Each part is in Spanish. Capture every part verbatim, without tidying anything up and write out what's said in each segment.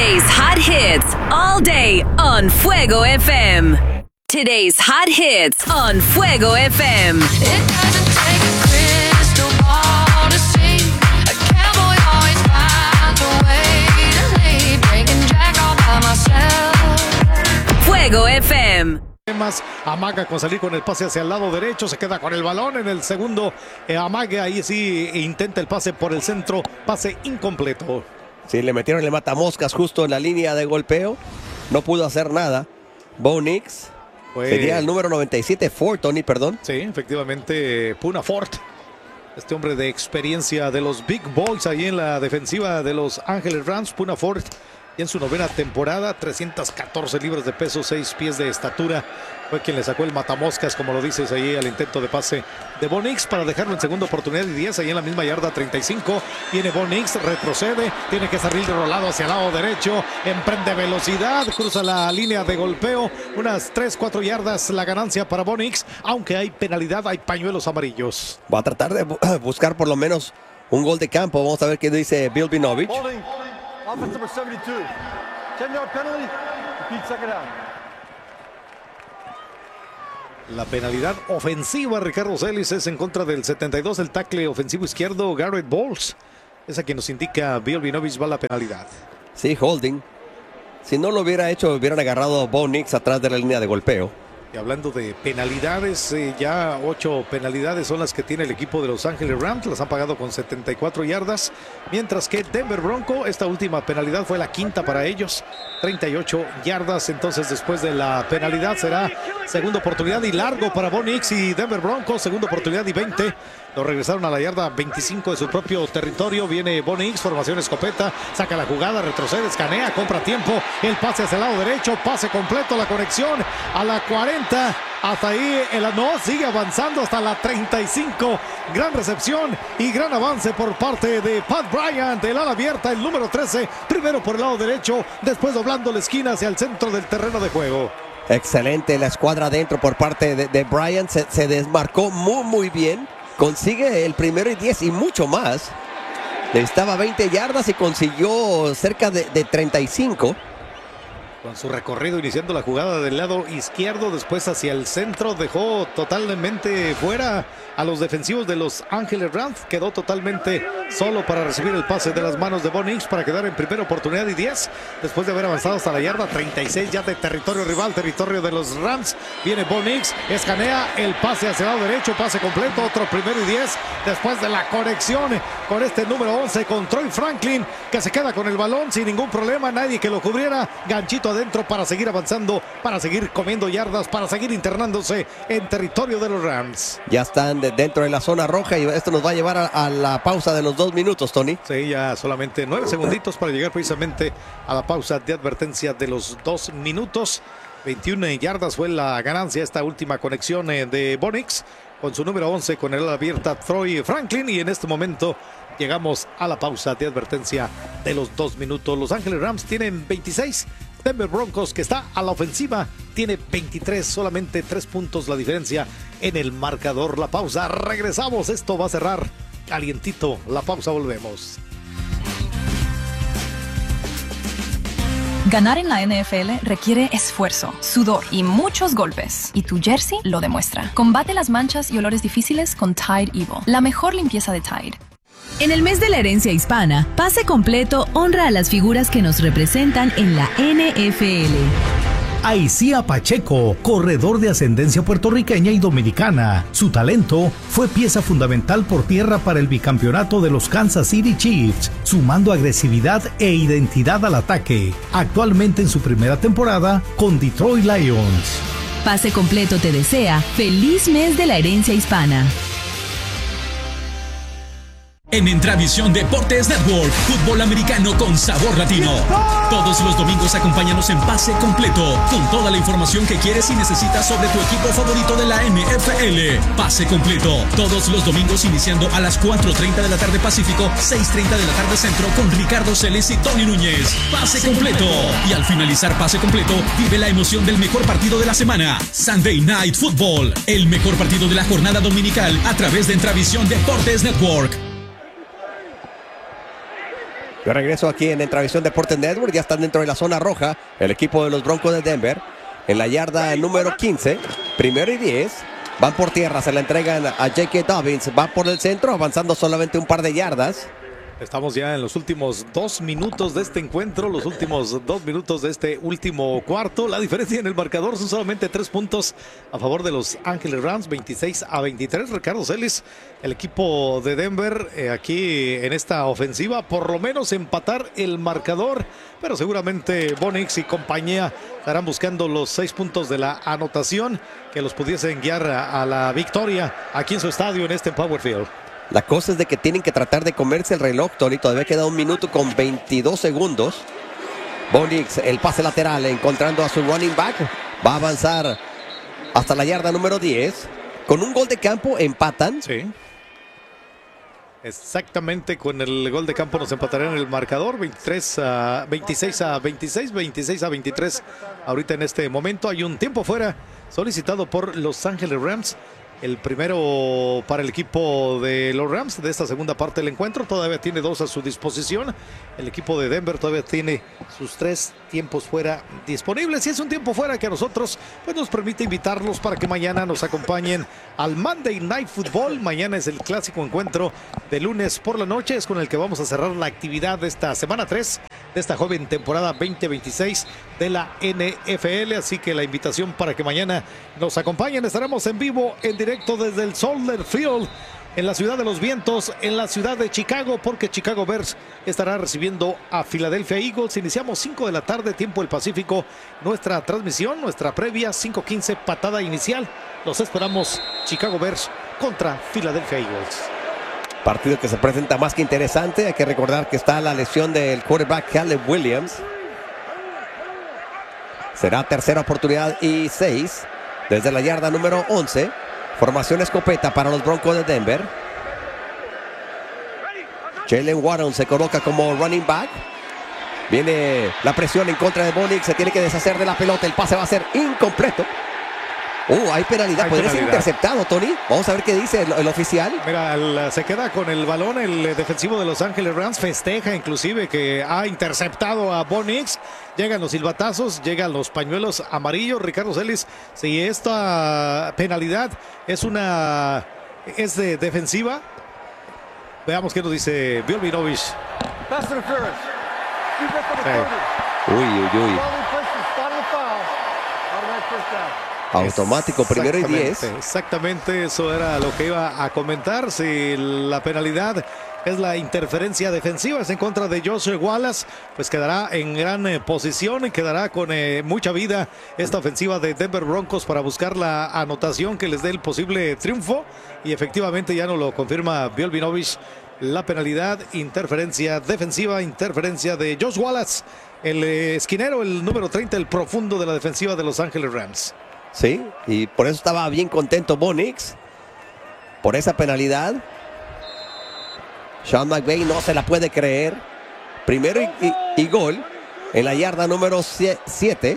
Today's hot hits all day on Fuego F M. Today's hot hits on Fuego F M. It doesn't take a crystal ball to see. A cowboy always finds a way to leave. Breaking Jack all by myself. Fuego F M. Amaga con salir con el pase hacia el lado derecho, se queda con el balón en el segundo. Eh, Amaga ahí sí intenta el pase por el centro, pase incompleto. Sí, le metieron el matamoscas justo en la línea de golpeo, no pudo hacer nada. Bo Nix. Fue... sería el número noventa y siete, Ford, Tony, perdón. Sí, efectivamente, Poona Ford. Este hombre de experiencia de los Big Boys ahí en la defensiva de Los Ángeles Rams. Poona Ford, y en su novena temporada, trescientas catorce libras de peso, seis pies de estatura. Fue quien le sacó el matamoscas, como lo dices ahí, al intento de pase de Bo Nix para dejarlo en segunda oportunidad y diez, ahí en la misma yarda treinta y cinco. Viene Bo Nix, retrocede, tiene que salir de rolado hacia el lado derecho, emprende velocidad, cruza la línea de golpeo, unas tres, cuatro yardas la ganancia para Bo Nix, aunque hay penalidad, hay pañuelos amarillos. Va a tratar de bu- buscar por lo menos un gol de campo. Vamos a ver qué dice Bill Vinovich. Holding, offense number seventy-two. ten-yard penalty, repeat second down. La penalidad ofensiva, Ricardo Celis, es en contra del setenta y dos, el tackle ofensivo izquierdo Garrett Bowles. Es a quien nos indica Bill Vinovich va la penalidad. Sí, holding. Si no lo hubiera hecho, hubieran agarrado a Bo Nix atrás de la línea de golpeo. Y hablando de penalidades, eh, ya ocho penalidades son las que tiene el equipo de Los Ángeles Rams. Las han pagado con setenta y cuatro yardas. Mientras que Denver Bronco, esta última penalidad fue la quinta para ellos. treinta y ocho yardas. Entonces, después de la penalidad, será segunda oportunidad y largo para Bo Nix y Denver Bronco. Segunda oportunidad y veinte. Lo regresaron a la yarda veinticinco de su propio territorio. Viene Bo Nix, formación escopeta. Saca la jugada, retrocede, escanea, compra tiempo. El pase hacia el lado derecho. Pase completo, la conexión a la cuarenta. Hasta ahí el no sigue avanzando hasta la treinta y cinco. Gran recepción y gran avance por parte de Pat Bryant. El ala abierta, el número trece. Primero por el lado derecho, después doblando la esquina hacia el centro del terreno de juego. Excelente la escuadra adentro por parte de, de Bryant. Se, se desmarcó muy, muy bien. Consigue el primero y diez y mucho más. Estaba a veinte yardas y consiguió cerca de, de treinta y cinco. Con su recorrido iniciando la jugada del lado izquierdo, después hacia el centro, dejó totalmente fuera a los defensivos de Los Ángeles Rams. Quedó totalmente solo para recibir el pase de las manos de Bo Nix para quedar en primera oportunidad y diez. Después de haber avanzado hasta la yarda treinta y seis ya de territorio rival, territorio de los Rams. Viene Bo Nix, escanea el pase hacia el lado derecho, pase completo, otro primero y diez. Después de la conexión con este número once, con Troy Franklin, que se queda con el balón sin ningún problema, nadie que lo cubriera. Ganchito adentro para seguir avanzando, para seguir comiendo yardas, para seguir internándose en territorio de los Rams. Ya están de dentro de la zona roja y esto nos va a llevar a, a la pausa de los dos minutos, Tony. Sí, ya solamente nueve segunditos para llegar precisamente a la pausa de advertencia de los dos minutos. veintiuna yardas fue la ganancia esta última conexión de Bo Nix con su número once, con el ala abierta Troy Franklin, y en este momento llegamos a la pausa de advertencia de los dos minutos. Los Ángeles Rams tienen veintiséis. Denver Broncos, que está a la ofensiva, tiene veintitrés, solamente tres puntos la diferencia en el marcador. La pausa, regresamos, esto va a cerrar calientito. La pausa, volvemos. Ganar en la N F L requiere esfuerzo, sudor y muchos golpes. Y tu jersey lo demuestra. Combate las manchas y olores difíciles con Tide Evo, la mejor limpieza de Tide. En el mes de la herencia hispana, Pase Completo honra a las figuras que nos representan en la N F L. Aicía Pacheco, corredor de ascendencia puertorriqueña y dominicana. Su talento fue pieza fundamental por tierra para el bicampeonato de los Kansas City Chiefs, sumando agresividad e identidad al ataque. Actualmente en su primera temporada con Detroit Lions. Pase Completo te desea feliz mes de la herencia hispana. En Entravisión Deportes Network, fútbol americano con sabor latino. Todos los domingos acompáñanos en Pase Completo, con toda la información que quieres y necesitas sobre tu equipo favorito de la N F L. Pase Completo, todos los domingos iniciando a las cuatro treinta de la tarde Pacífico, seis treinta de la tarde Centro, con Ricardo Celis y Tony Núñez. Pase Completo. Y al finalizar Pase Completo, vive la emoción del mejor partido de la semana, Sunday Night Football, el mejor partido de la jornada dominical a través de Entravisión Deportes Network. Yo regreso aquí en Entravisión Deportes Network. Ya están dentro de la zona roja el equipo de los Broncos de Denver. En la yarda número quince, primero y diez. Van por tierra, se la entregan a J K. Dobbins. Va por el centro, avanzando solamente un par de yardas. Estamos ya en los últimos dos minutos de este encuentro, los últimos dos minutos de este último cuarto. La diferencia en el marcador son solamente tres puntos a favor de los Ángeles Rams, veintiséis a veintitrés. Ricardo Celis, el equipo de Denver eh, aquí en esta ofensiva, por lo menos empatar el marcador, pero seguramente Bo Nix y compañía estarán buscando los seis puntos de la anotación que los pudiesen guiar a, a la victoria aquí en su estadio en este Power Field. La cosa es de que tienen que tratar de comerse el reloj, Tony. Todavía queda un minuto con veintidós segundos. Bo Nix, el pase lateral, encontrando a su running back. Va a avanzar hasta la yarda número diez. Con un gol de campo empatan. Sí. Exactamente, con el gol de campo nos empatarían el marcador. veintitrés a veintiséis a veintiséis, veintiséis a veintitrés. Ahorita en este momento hay un tiempo fuera solicitado por Los Ángeles Rams. El primero para el equipo de los Rams de esta segunda parte del encuentro. Todavía tiene dos a su disposición. El equipo de Denver todavía tiene sus tres tiempos fuera disponibles. Y es un tiempo fuera que a nosotros pues, nos permite invitarlos para que mañana nos acompañen al Monday Night Football. Mañana es el clásico encuentro de lunes por la noche. Es con el que vamos a cerrar la actividad de esta semana tres de esta joven temporada veinte veintiséis de la N F L. Así que la invitación para que mañana nos acompañen. Estaremos en vivo, en directo desde el Soldier Field en la ciudad de los vientos, en la ciudad de Chicago, porque Chicago Bears estará recibiendo a Philadelphia Eagles. Iniciamos cinco de la tarde, tiempo del Pacífico, nuestra transmisión, nuestra previa, cinco quince, patada inicial. Los esperamos, Chicago Bears contra Philadelphia Eagles. Partido que se presenta más que interesante. Hay que recordar que está la lesión del quarterback Caleb Williams. Será tercera oportunidad y seis desde la yarda número once. Formación escopeta para los Broncos de Denver. Jalen Waddle se coloca como running back. Viene la presión en contra de Bo Nix. Se tiene que deshacer de la pelota. El pase va a ser incompleto. Uh, hay penalidad. Hay Podría penalidad. ser interceptado, Tony. Vamos a ver qué dice el, el oficial. Mira, el, se queda con el balón el defensivo de Los Ángeles Rams. Festeja inclusive que ha interceptado a Bo Nix. Llegan los silbatazos, llegan los pañuelos amarillos. Ricardo Celis, si esta penalidad es una es de defensiva, veamos qué nos dice Bill Vinovich. Pass interference. Uy, uy, uy. Automático, primero y diez. Exactamente, eso era lo que iba a comentar. Si la penalidad es la interferencia defensiva, es en contra de Josh Wallace, pues quedará en gran eh, posición y quedará con eh, mucha vida esta ofensiva de Denver Broncos para buscar la anotación que les dé el posible triunfo. Y efectivamente ya nos lo confirma Bill Vinovich. La penalidad, interferencia defensiva, interferencia de Josh Wallace, el eh, esquinero, el número treinta, el profundo de la defensiva de Los Ángeles Rams. Sí, y por eso estaba bien contento Bo Nix, por esa penalidad. Sean McVay no se la puede creer. Primero y, y, y gol en la yarda número siete.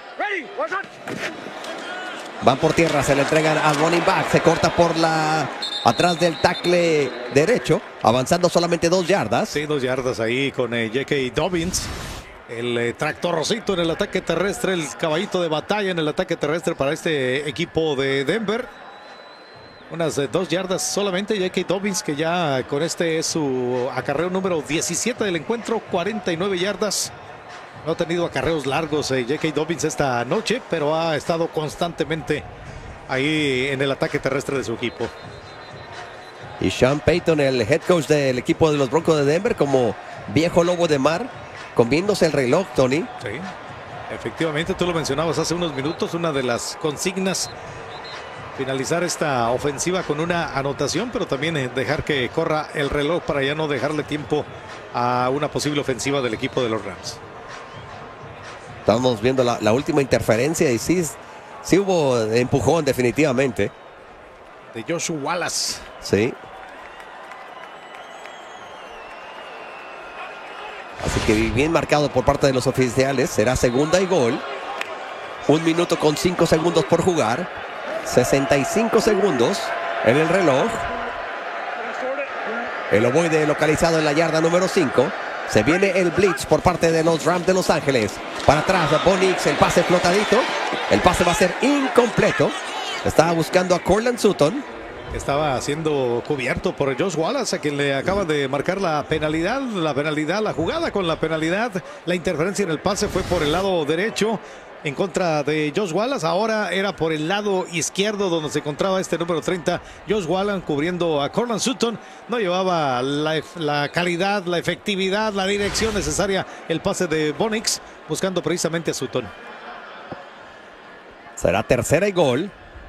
Van por tierra, se le entregan al running back. Se corta por la atrás del tackle derecho, avanzando solamente dos yardas. Sí, dos yardas ahí con eh, J K. Dobbins. El eh, tractorcito en el ataque terrestre, el caballito de batalla en el ataque terrestre para este equipo de Denver. Unas eh, dos yardas solamente. J K. Dobbins, que ya con este es su acarreo número diecisiete del encuentro, cuarenta y nueve yardas. No ha tenido acarreos largos eh, J K. Dobbins esta noche, pero ha estado constantemente ahí en el ataque terrestre de su equipo. Y Sean Payton, el head coach del equipo de los Broncos de Denver, como viejo lobo de mar, comiéndose el reloj, Tony. Sí, efectivamente, tú lo mencionabas hace unos minutos, una de las consignas, finalizar esta ofensiva con una anotación, pero también dejar que corra el reloj para ya no dejarle tiempo a una posible ofensiva del equipo de los Rams. Estamos viendo la, la última interferencia y sí, sí hubo empujón definitivamente. De Joshua Wallace. Sí. Así que bien marcado por parte de los oficiales. Será segunda y gol. Un minuto con cinco segundos por jugar. sesenta y cinco segundos en el reloj. El ovoide localizado en la yarda número cinco. Se viene el blitz por parte de los Rams de Los Ángeles. Para atrás, Bo Nix, el pase flotadito. El pase va a ser incompleto. Estaba buscando a Courtland Sutton. Estaba siendo cubierto por Josh Wallace, a quien le acaba de marcar la penalidad. La penalidad, la jugada con la penalidad. La interferencia en el pase fue por el lado derecho en contra de Josh Wallace. Ahora era por el lado izquierdo donde se encontraba este número treinta, Josh Wallace, cubriendo a Courtland Sutton. No llevaba la, la calidad, la efectividad, la dirección necesaria el pase de Bo Nix, buscando precisamente a Sutton. Será tercera y gol.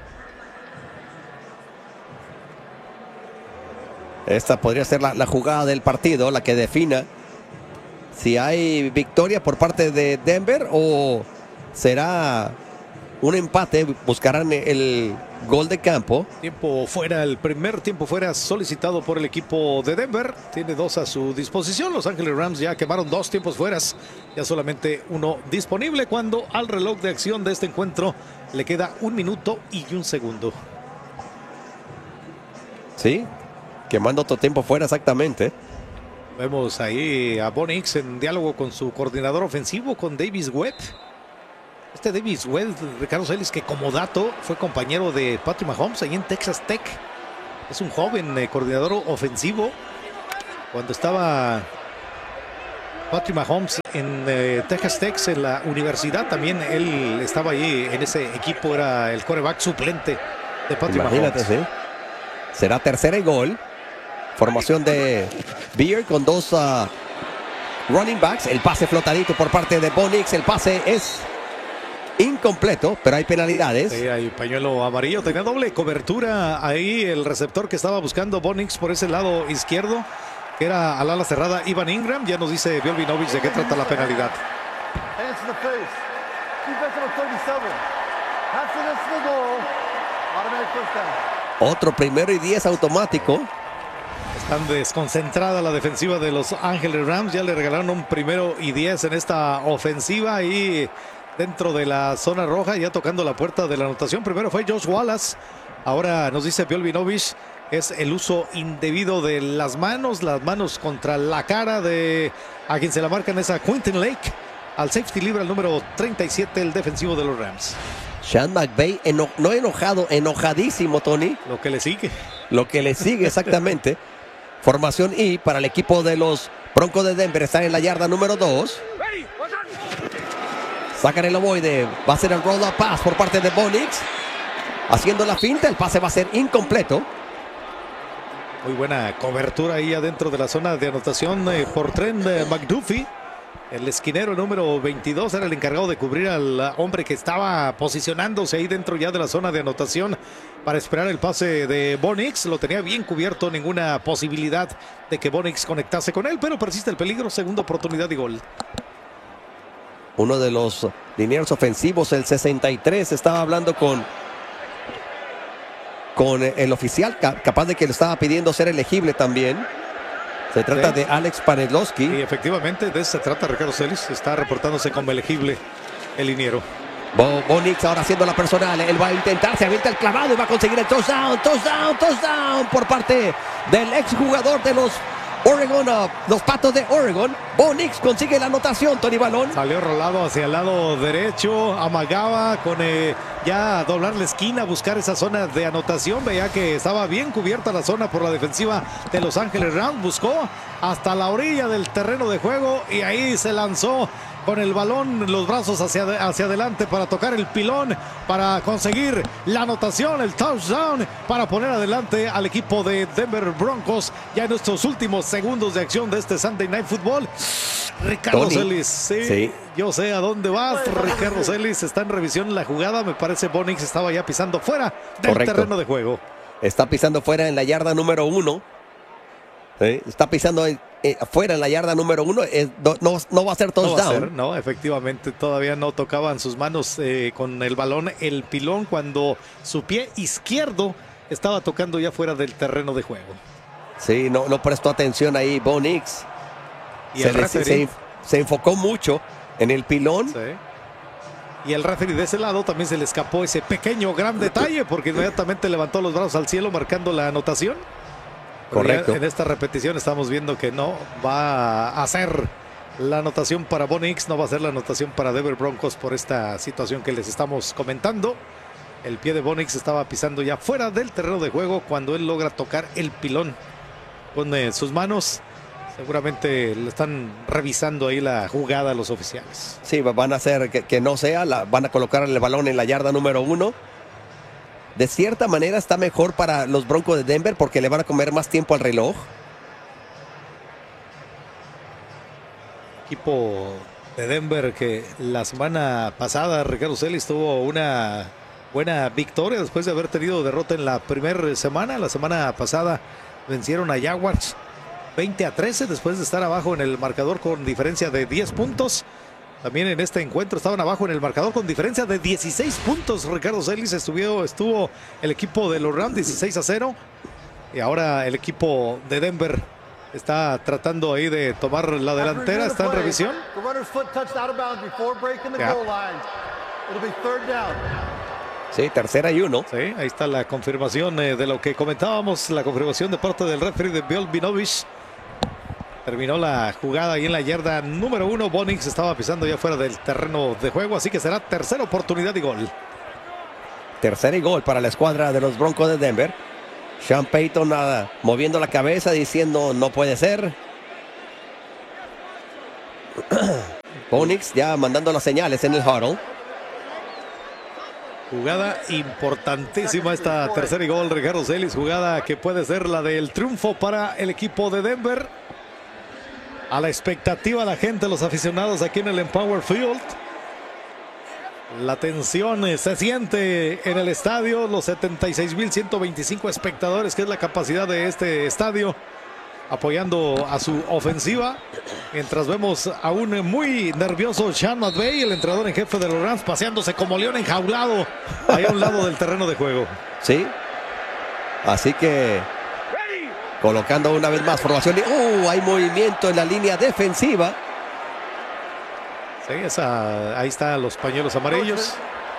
Esta podría ser la, la jugada del partido, la que defina si hay victoria por parte de Denver o será un empate. Buscarán el gol de campo. Tiempo fuera, el primer tiempo fuera solicitado por el equipo de Denver. Tiene dos a su disposición. Los Ángeles Rams ya quemaron dos tiempos fueras. Ya solamente uno disponible cuando al reloj de acción de este encuentro le queda un minuto y un segundo. Sí, quemando otro tiempo fuera exactamente. Vemos ahí a Bo Nix en diálogo con su coordinador ofensivo, con Davis Webb. Este Davis Webb, Ricardo Celis, que como dato fue compañero de Patrick Mahomes ahí en Texas Tech. Es un joven eh, coordinador ofensivo. Cuando estaba Patrick Mahomes en eh, Texas Tech, en la universidad, también él estaba ahí en ese equipo, era el quarterback suplente de Patrick Imagínate, Mahomes. ¿sí? Será tercera y gol. Formación de Beard con dos uh, running backs. El pase flotadito por parte de Bo Nix. El pase es incompleto, pero hay penalidades. Sí, hay pañuelo amarillo. Tenía doble cobertura ahí el receptor que estaba buscando Bo Nix por ese lado izquierdo, que era al ala cerrada Ivan Ingram. Ya nos dice Bielvinovich de qué trata la penalidad. Hands to the face. Defense number thirty-seven. Hands to the goal. Automatic first down. Otro primero y diez automático. Están desconcentrada la defensiva de Los Ángeles Rams. Ya le regalaron un primero y diez en esta ofensiva y dentro de la zona roja, ya tocando la puerta de la anotación. Primero fue Josh Wallace. Ahora nos dice Bielvinovich, es el uso indebido de las manos, las manos contra la cara de a quien se la marcan es a Quentin Lake. Al safety libre, al número treinta y siete, el defensivo de los Rams. Sean McVay, eno no enojado, enojadísimo, Tony. Lo que le sigue. Lo que le sigue, exactamente. Formación I para el equipo de los Broncos de Denver. Están en la yarda número dos. Sacan el ovoide. Va a ser el roll-up pass por parte de Bo Nix. Haciendo la finta. El pase va a ser incompleto. Muy buena cobertura ahí adentro de la zona de anotación eh, por Trent eh, McDuffie. El esquinero número veintidós era el encargado de cubrir al hombre que estaba posicionándose ahí dentro ya de la zona de anotación para esperar el pase de Bo Nix. Lo tenía bien cubierto, ninguna posibilidad de que Bo Nix conectase con él, pero persiste el peligro. Segunda oportunidad y gol. Uno de los linieros ofensivos, el sesenta y tres, estaba hablando con, con el oficial, capaz de que le estaba pidiendo ser elegible también. Se trata sí. de Alex Panelowski. Y efectivamente de eso se trata Ricardo Celis. Está reportándose como elegible el liniero. Bo, Bo Nix ahora haciendo la personal. Él va a intentar, se avienta el clavado y va a conseguir el touchdown, touchdown, touchdown por parte del exjugador de los Oregon, uh, los Patos de Oregon. Bo Nix consigue la anotación, Tony Balón. Salió rolado hacia el lado derecho, amagaba con eh, ya doblar la esquina, buscar esa zona de anotación. Veía que estaba bien cubierta la zona por la defensiva de Los Ángeles Rams. Buscó hasta la orilla del terreno de juego y ahí se lanzó con el balón, los brazos hacia, hacia adelante para tocar el pilón, para conseguir la anotación, el touchdown, para poner adelante al equipo de Denver Broncos ya en estos últimos segundos de acción de este Sunday Night Football. Ricardo Celis, sí, sí, yo sé a dónde vas. Ricardo Celis está en revisión la jugada. Me parece Bo Nix estaba ya pisando fuera del Correcto. terreno de juego. Está pisando fuera en la yarda número uno. ¿Sí? Está pisando en, eh, fuera en la yarda número uno. Eh, no, no va a ser touchdown. No, va a ser, no, efectivamente, todavía no tocaban sus manos eh, con el balón, el pilón, cuando su pie izquierdo estaba tocando ya fuera del terreno de juego. Sí, no, no prestó atención ahí Bo Nix. Y se, el le, se, se enfocó mucho en el pilón. Sí. Y el referee de ese lado también se le escapó ese pequeño gran detalle porque inmediatamente levantó los brazos al cielo marcando la anotación. Correcto. En esta repetición estamos viendo que no va a hacer la anotación para Bo Nix, no va a ser la anotación para Denver Broncos por esta situación que les estamos comentando. El pie de Bo Nix estaba pisando ya fuera del terreno de juego cuando él logra tocar el pilón con eh, sus manos. Seguramente le están revisando ahí la jugada a los oficiales. Sí, van a hacer que, que no sea, la, van a colocar el balón en la yarda número uno. De cierta manera está mejor para los Broncos de Denver porque le van a comer más tiempo al reloj. Equipo de Denver que la semana pasada, Ricardo Celis, tuvo una buena victoria después de haber tenido derrota en la primera semana. La semana pasada vencieron a Jaguars veinte a trece después de estar abajo en el marcador con diferencia de diez puntos. También en este encuentro estaban abajo en el marcador con diferencia de dieciséis puntos. Ricardo Celis estuvo, estuvo el equipo de los Rams dieciséis a cero. Y ahora el equipo de Denver está tratando ahí de tomar la delantera. Está en revisión. Ya. Sí, tercera y uno. Sí, ahí está la confirmación eh, de lo que comentábamos. La confirmación de parte del referee de Bill Vinovich. Terminó la jugada ahí en la yarda número uno. Bo Nix estaba pisando ya fuera del terreno de juego, así que será tercera oportunidad y gol. Tercera y gol para la escuadra de los Broncos de Denver. Sean Payton nada, moviendo la cabeza diciendo no puede ser. Bo Nix ya mandando las señales en el huddle. Jugada importantísima esta tercera y gol, Ricardo Celis. Jugada que puede ser la del triunfo para el equipo de Denver. A la expectativa la gente, los aficionados aquí en el Empower Field. La tensión eh, se siente en el estadio. Los setenta y seis mil ciento veinticinco espectadores, que es la capacidad de este estadio, apoyando a su ofensiva. Mientras vemos a un muy nervioso Sean McVay, el entrenador en jefe de los Rams, paseándose como león enjaulado ahí a un lado del terreno de juego. Sí. Así que colocando una vez más formación. ¡Uh! Hay movimiento en la línea defensiva. Sí, esa, ahí están los pañuelos amarillos.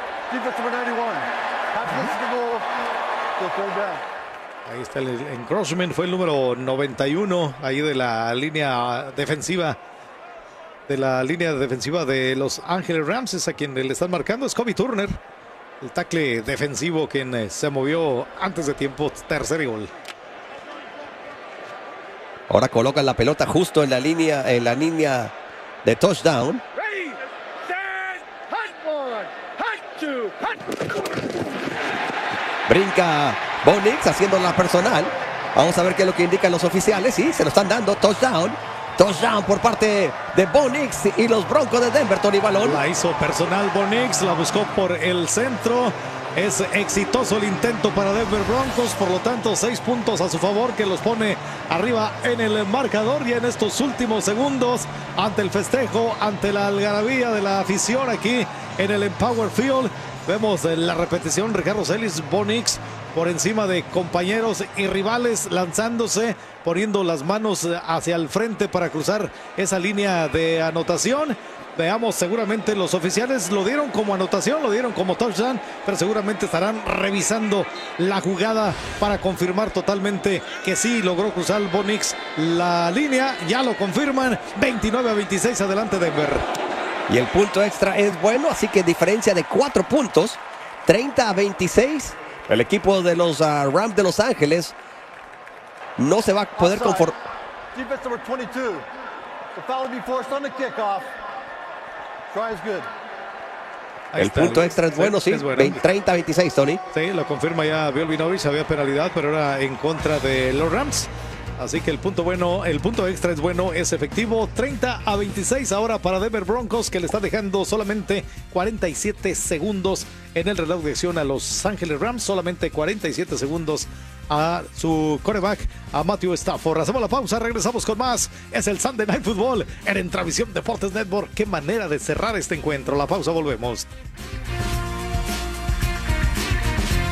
Ahí está el encroachment, fue el número noventa y uno ahí de la línea defensiva. De la línea defensiva de Los Ángeles Rams, es a quien le están marcando. Es Kobe Turner, el tackle defensivo, quien eh, se movió antes de tiempo. Tercer y gol. Ahora colocan la pelota justo en la línea, en la línea de touchdown. Brinca Bo Nix haciendo la personal. Vamos a ver qué es lo que indican los oficiales. Sí, se lo están dando. Touchdown. Touchdown por parte de Bo Nix y los Broncos de Denver. Tony Balón. La hizo personal Bo Nix, la buscó por el centro. Es exitoso el intento para Denver Broncos, por lo tanto seis puntos a su favor, que los pone arriba en el marcador. Y en estos últimos segundos, ante el festejo, ante la algarabía de la afición aquí en el Empower Field, vemos la repetición. Ricardo Celis, Bo Nix por encima de compañeros y rivales, lanzándose, poniendo las manos hacia el frente para cruzar esa línea de anotación. Veamos, seguramente los oficiales lo dieron como anotación, lo dieron como touchdown, pero seguramente estarán revisando la jugada para confirmar totalmente que sí logró cruzar Bo Nix la línea. Ya lo confirman. Veintinueve a veintiséis, adelante Denver. Y el punto extra es bueno, así que diferencia de cuatro puntos, treinta a veintiséis. El equipo de los uh, Rams de Los Ángeles no se va a poder conformar. El punto extra es bueno, sí, treinta a veintiséis, Tony. Sí, lo confirma ya Bill Vinovich, había penalidad, pero era en contra de los Rams. Así que el punto bueno, el punto extra es bueno, es efectivo. treinta a veintiséis ahora para Denver Broncos, que le está dejando solamente cuarenta y siete segundos en el reloj de acción a Los Ángeles Rams. Solamente cuarenta y siete segundos a su quarterback, a Matthew Stafford. Hacemos la pausa, regresamos con más. Es el Sunday Night Football en Entravisión Deportes Network. Qué manera de cerrar este encuentro. La pausa, volvemos.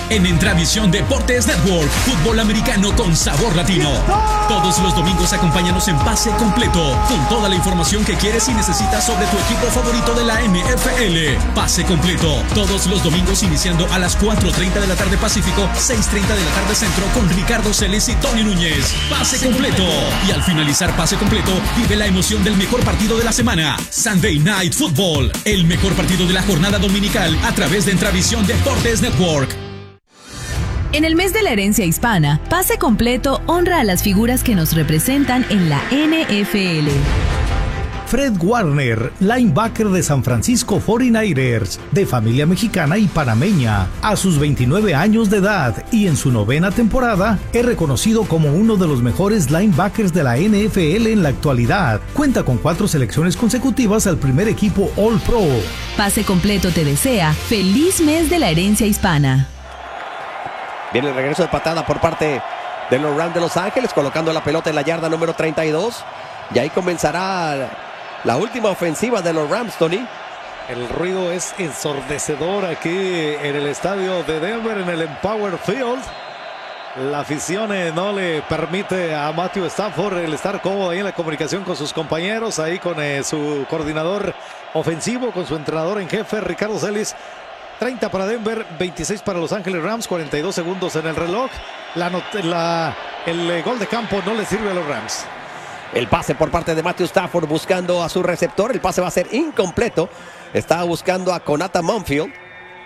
En Entravisión Deportes Network, fútbol americano con sabor latino. Todos los domingos acompáñanos en Pase Completo, con toda la información que quieres y necesitas sobre tu equipo favorito de la N F L. Pase Completo, todos los domingos iniciando a las cuatro treinta de la tarde Pacífico, seis treinta de la tarde Centro, con Ricardo Celis y Tony Núñez. Pase Completo. Y al finalizar Pase Completo, vive la emoción del mejor partido de la semana, Sunday Night Football, el mejor partido de la jornada dominical a través de Entravisión Deportes Network. En el mes de la herencia hispana, Pase Completo honra a las figuras que nos representan en la N F L. Fred Warner, linebacker de San Francisco cuarenta y nueve ers, de familia mexicana y panameña, a sus veintinueve años de edad y en su novena temporada, es reconocido como uno de los mejores linebackers de la N F L en la actualidad. Cuenta con cuatro selecciones consecutivas al primer equipo All Pro. Pase Completo te desea feliz mes de la herencia hispana. Viene el regreso de patada por parte de los Rams de Los Ángeles, colocando la pelota en la yarda número treinta y dos. Y ahí comenzará la última ofensiva de los Rams, Tony. El ruido es ensordecedor aquí en el estadio de Denver, en el Empower Field. La afición eh, no le permite a Matthew Stafford el estar cómodo ahí en la comunicación con sus compañeros, ahí con eh, su coordinador ofensivo, con su entrenador en jefe, Ricardo Celis. treinta para Denver, veintiséis para Los Ángeles Rams, cuarenta y dos segundos en el reloj. La, la, el eh, gol de campo no le sirve a los Rams. El pase por parte de Matthew Stafford buscando a su receptor. El pase va a ser incompleto. Estaba buscando a Konata Monfield.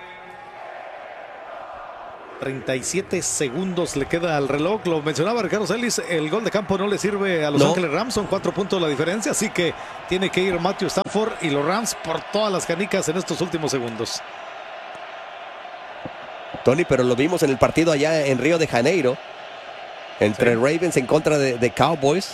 treinta y siete segundos le queda al reloj. Lo mencionaba Ricardo Celis. El gol de campo no le sirve a Los No. Ángeles Rams. Son cuatro puntos la diferencia. Así que tiene que ir Matthew Stafford y los Rams por todas las canicas en estos últimos segundos. Tony, pero lo vimos en el partido allá en Río de Janeiro. Entre Sí. Ravens en contra de, de Cowboys.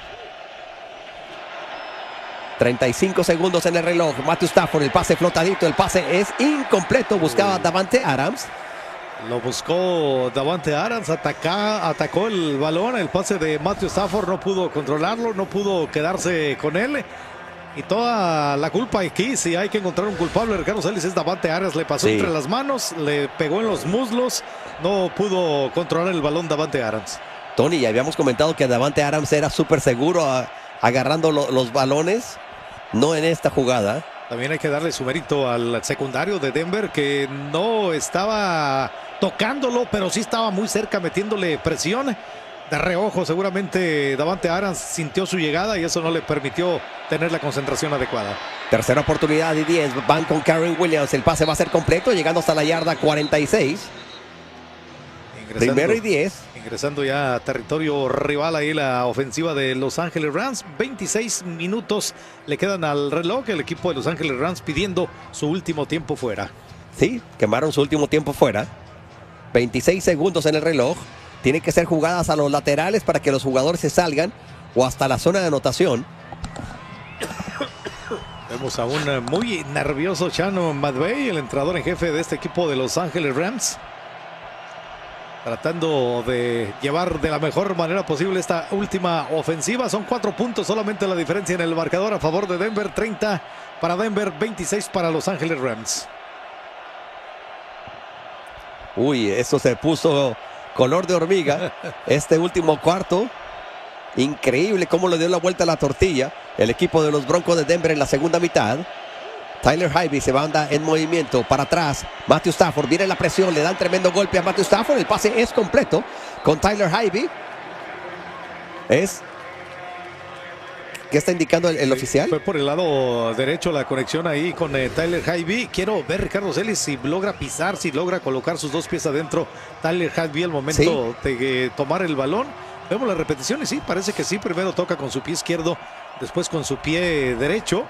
treinta y cinco segundos en el reloj. Matthew Stafford, el pase flotadito. El pase es incompleto. Buscaba a Davante Adams. Lo buscó Davante Adams, ataca, atacó el balón, el pase de Matthew Stafford, no pudo controlarlo, no pudo quedarse con él. Y toda la culpa aquí, si hay que encontrar un culpable, Ricardo Celis, es Davante Adams. Le pasó Sí. entre las manos, le pegó en los muslos, no pudo controlar el balón Davante Adams. Tony, ya habíamos comentado que Davante Adams era súper seguro a- agarrando lo- los balones. No en esta jugada. También hay que darle su mérito al secundario de Denver, que no estaba tocándolo, pero sí estaba muy cerca metiéndole presión. De reojo, seguramente Davante Adams sintió su llegada y eso no le permitió tener la concentración adecuada. Tercera oportunidad y diez. Van con Karen Williams. El pase va a ser completo, llegando hasta la yarda cuarenta y seis. Ingresando, Primero y diez. ingresando ya a territorio rival ahí la ofensiva de Los Ángeles Rams. veintiséis minutos le quedan al reloj. El equipo de Los Ángeles Rams pidiendo su último tiempo fuera. Sí, quemaron su último tiempo fuera. veintiséis segundos en el reloj. Tienen que ser jugadas a los laterales para que los jugadores se salgan o hasta la zona de anotación. Vemos a un eh, muy nervioso Chano McVay, el entrenador en jefe de este equipo de Los Ángeles Rams, tratando de llevar de la mejor manera posible esta última ofensiva. Son cuatro puntos solamente la diferencia en el marcador a favor de Denver. treinta para Denver, veintiséis para Los Ángeles Rams. Uy, eso se puso color de hormiga. Este último cuarto. Increíble cómo le dio la vuelta a la tortilla el equipo de los Broncos de Denver en la segunda mitad. Tyler Higbee se va anda en movimiento para atrás. Matthew Stafford, viene la presión, le dan tremendo golpe a Matthew Stafford. El pase es completo con Tyler Higbee. Es... ¿Qué está indicando el, el oficial? Fue por el lado derecho la conexión ahí con eh, Tyler Higbee. Quiero ver Ricardo Celis si logra pisar, si logra colocar sus dos pies adentro. Tyler Higbee al momento Sí. de eh, tomar el balón. Vemos la repetición y sí, parece que sí. Primero toca con su pie izquierdo, después con su pie derecho.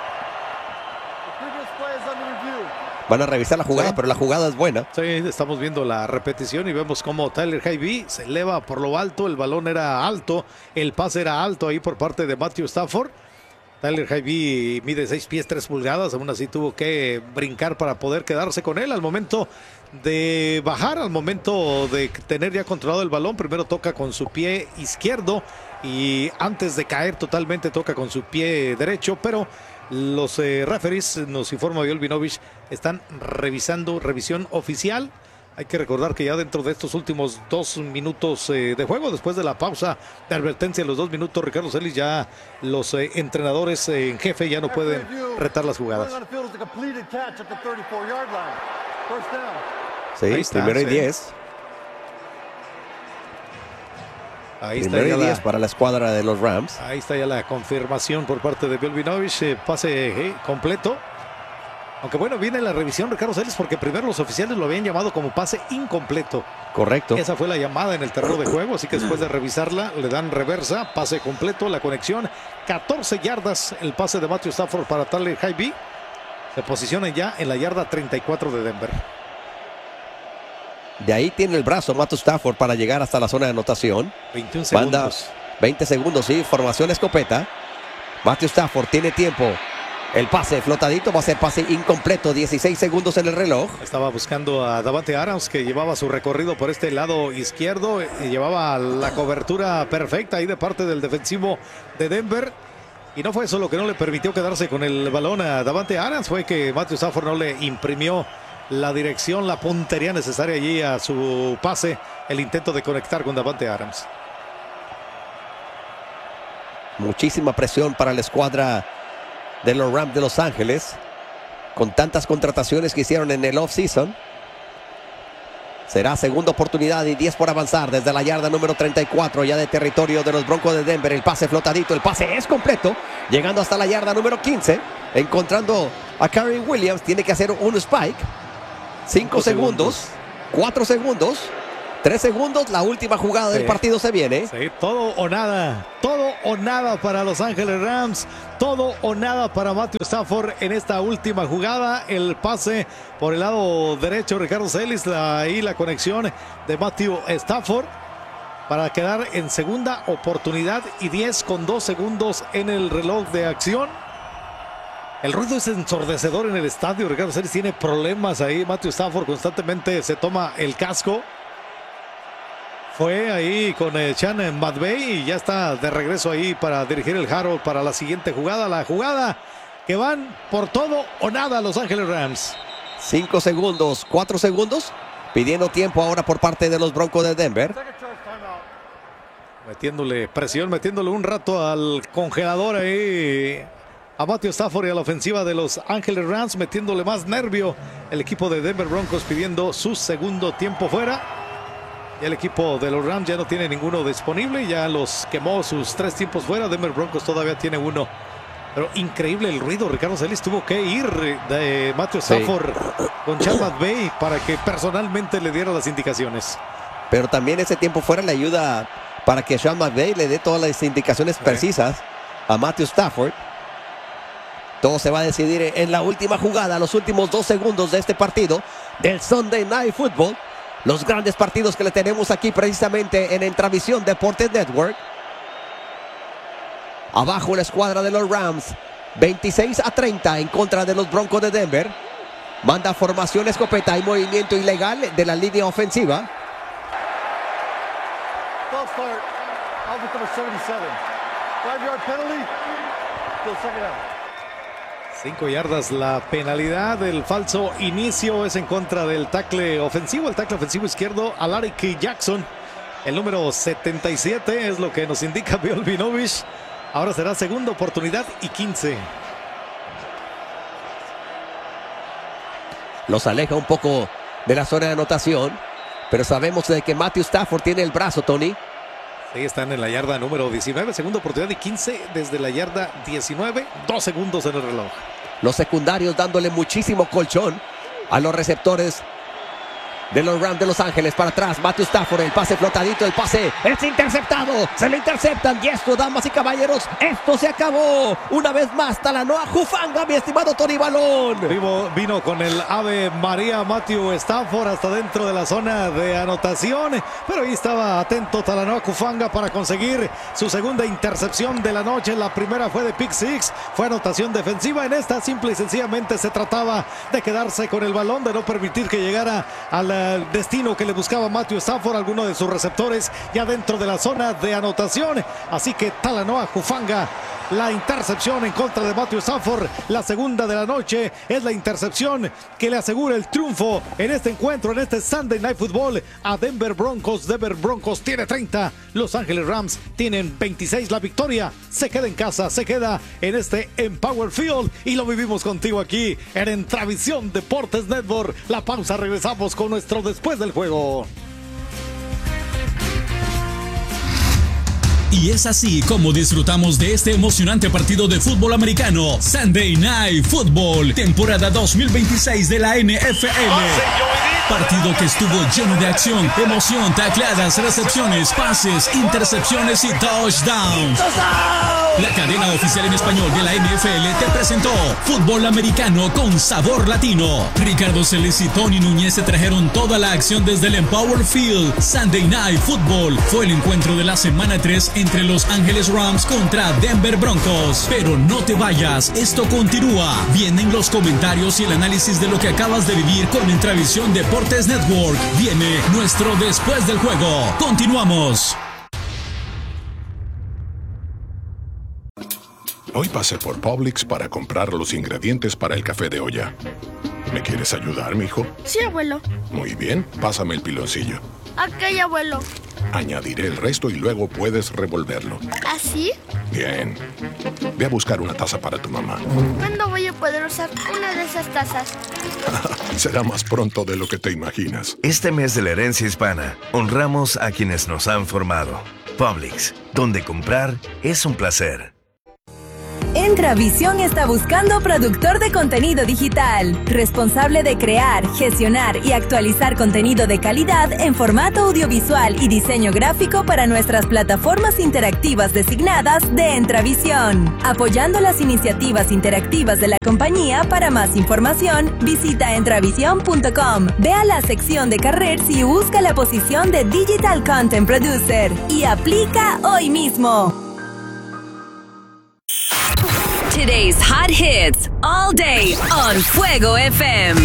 Van a revisar la jugada, Sí. pero la jugada es buena. Sí, estamos viendo la repetición y vemos cómo Tyler Higbee se eleva por lo alto. El balón era alto, el pase era alto ahí por parte de Matthew Stafford. Tyler Higbee mide seis pies tres pulgadas, aún así tuvo que brincar para poder quedarse con él. Al momento de bajar, al momento de tener ya controlado el balón, primero toca con su pie izquierdo y antes de caer totalmente toca con su pie derecho, pero los eh, referees, nos informa Viol Vinovich, están revisando, revisión oficial. Hay que recordar que ya dentro de estos últimos dos minutos eh, de juego, después de la pausa de advertencia, los dos minutos, Ricardo Celis, ya los eh, entrenadores eh, en jefe ya no pueden retar las jugadas. Sí, está, primero y sí. diez. Ahí primero está y diez la, para la escuadra de los Rams. Ahí está ya la confirmación por parte de Bill Vinovich, eh, pase eh, completo. Aunque bueno, viene la revisión, Ricardo Celis, porque primero los oficiales lo habían llamado como pase incompleto. Correcto. Esa fue la llamada en el terreno de juego, así que después de revisarla le dan reversa, pase completo, la conexión, catorce yardas el pase de Matthew Stafford para Tyler Higbee. Se posiciona ya en la yarda treinta y cuatro de Denver. De ahí tiene el brazo Matthew Stafford para llegar hasta la zona de anotación. veintiún segundos. Manda veinte segundos, sí, formación escopeta. Matthew Stafford tiene tiempo. El pase flotadito va a ser pase incompleto, dieciséis segundos en el reloj. Estaba buscando a Davante Adams, que llevaba su recorrido por este lado izquierdo y llevaba la cobertura perfecta ahí de parte del defensivo de Denver. Y no fue eso lo que no le permitió quedarse con el balón a Davante Adams, fue que Matthew Stafford no le imprimió la dirección, la puntería necesaria allí a su pase, el intento de conectar con Davante Adams. Muchísima presión para la escuadra de los Rams de Los Ángeles, con tantas contrataciones que hicieron en el off-season. Será segunda oportunidad y diez por avanzar desde la yarda número treinta y cuatro, ya de territorio de los Broncos de Denver. El pase flotadito, el pase es completo, llegando hasta la yarda número quince, encontrando a Kyren Williams. Tiene que hacer un spike. cinco segundos, cuatro segundos, tres segundos, la última jugada del sí. partido se viene. Sí, todo o nada, todo o nada para Los Ángeles Rams, todo o nada para Matthew Stafford en esta última jugada. El pase por el lado derecho, Ricardo Celis, la, ahí la conexión de Matthew Stafford para quedar en segunda oportunidad y diez con dos segundos en el reloj de acción. El ruido es ensordecedor en el estadio, Ricardo Celis tiene problemas ahí. Matthew Stafford constantemente se toma el casco. Fue ahí con eh, Sean McVay y ya está de regreso ahí para dirigir el Harold para la siguiente jugada. La jugada que van por todo o nada Los Ángeles Rams. Cinco segundos, cuatro segundos. Pidiendo tiempo ahora por parte de los Broncos de Denver. Metiéndole presión, metiéndole un rato al congelador ahí a Matthew Stafford y a la ofensiva de Los Ángeles Rams. Metiéndole más nervio el equipo de Denver Broncos pidiendo su segundo tiempo fuera. El equipo de los Rams ya no tiene ninguno disponible, ya los quemó sus tres tiempos fuera. Denver Broncos todavía tiene uno. Pero increíble el ruido. Ricardo Celis tuvo que ir de Matthew Stafford sí. con Sean McVay para que personalmente le diera las indicaciones. Pero también ese tiempo fuera le ayuda para que Sean McVay le dé todas las indicaciones sí. precisas a Matthew Stafford. Todo se va a decidir en la última jugada, los últimos dos segundos de este partido del Sunday Night Football. Los grandes partidos que le tenemos aquí precisamente en Entravisión Deportes Network. Abajo la escuadra de los Rams. veintiséis a treinta en contra de los Broncos de Denver. Manda formación escopeta. Hay movimiento ilegal de la línea ofensiva. Cinco yardas la penalidad. El falso inicio es en contra del tackle ofensivo. El tackle ofensivo izquierdo, Alaric Jackson. El número setenta y siete es lo que nos indica Bill Vinovich. Ahora será segunda oportunidad y quince. Los aleja un poco de la zona de anotación. Pero sabemos de que Matthew Stafford tiene el brazo, Tony. Sí, están en la yarda número diecinueve, segunda oportunidad y quince desde la yarda diecinueve, dos segundos en el reloj. Los secundarios dándole muchísimo colchón a los receptores de los Rams de Los Ángeles. Para atrás, Matthew Stafford, el pase flotadito, el pase es interceptado, se lo interceptan y esto, damas y caballeros, esto se acabó. Una vez más, Talanoa Hufanga, mi estimado Tony Balón. Vivo, vino con el Ave María Matthew Stafford hasta dentro de la zona de anotación, pero ahí estaba atento Talanoa Hufanga para conseguir su segunda intercepción de la noche. La primera fue de pick six, fue anotación defensiva. En esta simple y sencillamente se trataba de quedarse con el balón, de no permitir que llegara al el destino que le buscaba Matthew Stafford, alguno de sus receptores ya dentro de la zona de anotación. Así que Talanoa Hufanga la intercepción en contra de Matthew Stafford. La segunda de la noche es la intercepción que le asegura el triunfo en este encuentro, en este Sunday Night Football a Denver Broncos. Denver Broncos tiene treinta, Los Ángeles Rams tienen veintiséis. La victoria se queda en casa, se queda en este Empower Field y lo vivimos contigo aquí en Entravisión Deportes Network. La pausa, regresamos con nuestro después del juego. Y es así como disfrutamos de este emocionante partido de fútbol americano, Sunday Night Football, temporada dos mil veintiséis de la N F L. Partido que estuvo lleno de acción, emoción, tacleadas, recepciones, pases, intercepciones y touchdowns. La cadena oficial en español de la N F L te presentó fútbol americano con sabor latino. Ricardo Celis y Tony Núñez se trajeron toda la acción desde el Empower Field. Sunday Night Football fue el encuentro de la semana tres entre Los Ángeles Rams contra Denver Broncos. Pero no te vayas, esto continúa. Vienen los comentarios y el análisis de lo que acabas de vivir con Entravisión Deportes Network. Viene nuestro después del juego. Continuamos. Hoy pasé por Publix para comprar los ingredientes para el café de olla. ¿Me quieres ayudar, mijo? Sí, abuelo. Muy bien, pásame el piloncillo. Ok, abuelo. Añadiré el resto y luego puedes revolverlo. ¿Así? Bien. Ve a buscar una taza para tu mamá. ¿Cuándo voy a poder usar una de esas tazas? Será más pronto de lo que te imaginas. Este mes de la herencia hispana, honramos a quienes nos han formado. Publix, donde comprar es un placer. Entravisión está buscando productor de contenido digital, responsable de crear, gestionar y actualizar contenido de calidad en formato audiovisual y diseño gráfico para nuestras plataformas interactivas designadas de Entravisión. Apoyando las iniciativas interactivas de la compañía. Para más información, visita entravisión punto com. Ve a la sección de careers y busca la posición de Digital Content Producer y aplica hoy mismo. Today's hot hits all day on Fuego F M.